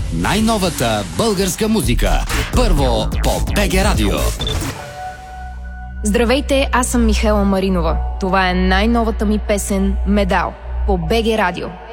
Най-новата българска музика. Първо по БГ Радио. Здравейте, аз съм Михела Маринова. Това е най-новата ми песен «Медал» по БГ Радио.